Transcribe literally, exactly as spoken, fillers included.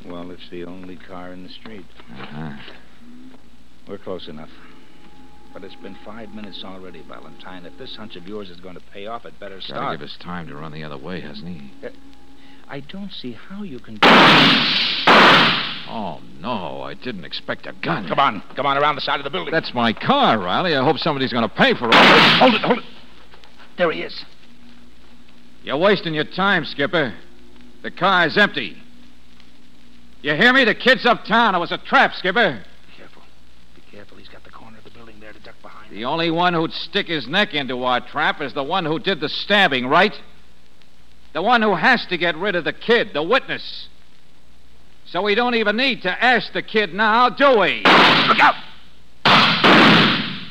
Well, it's the only car in the street. Uh-huh. We're close enough. But it's been five minutes already, Valentine. If this hunch of yours is going to pay off, it better start. Gotta give us time to run the other way, hasn't he? Uh, I don't see how you can... Oh, no, I didn't expect a gun. Come on. Come on, around the side of the building. That's my car, Riley. I hope somebody's going to pay for it. Hold it, hold it. There he is. You're wasting your time, Skipper. The car's empty. You hear me? The kid's uptown. It was a trap, Skipper. Be careful. Be careful. He's got the corner of the building there to duck behind. The only one who'd stick his neck into our trap is the one who did the stabbing, right? The one who has to get rid of the kid, the witness. So we don't even need to ask the kid now, do we? Look out!